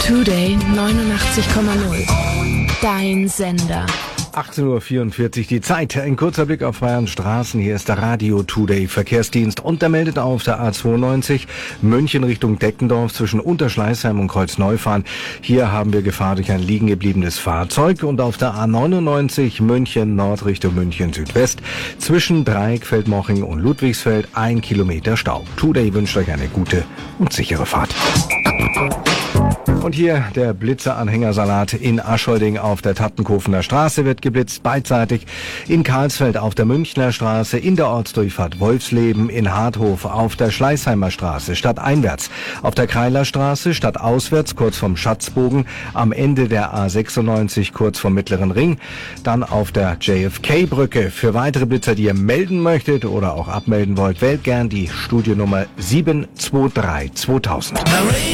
Today 89,0. Dein Sender. 18:44 Uhr die Zeit. Ein kurzer Blick auf Bayerns Straßen. Hier ist der Radio Today Verkehrsdienst und der meldet auf der A92 München Richtung Deckendorf zwischen Unterschleißheim und Kreuzneufahren. Hier haben wir Gefahr durch ein liegen gebliebenes Fahrzeug und auf der A99 München Nord Richtung München Südwest zwischen Dreieck, Feldmoching und Ludwigsfeld 1 Kilometer Stau. Today wünscht euch eine gute und sichere Fahrt. Und hier der Blitzeranhängersalat in Aschholding auf der Tattenkofener Straße wird geblitzt, beidseitig in Karlsfeld auf der Münchner Straße, in der Ortsdurchfahrt Wolfsleben, in Harthof auf der Schleißheimer Straße stadteinwärts, auf der Kreiler Straße stadtauswärts kurz vom Schatzbogen, am Ende der A96 kurz vom Mittleren Ring, dann auf der JFK-Brücke. Für weitere Blitzer, die ihr melden möchtet oder auch abmelden wollt, wählt gern die Studienummer 723 2000.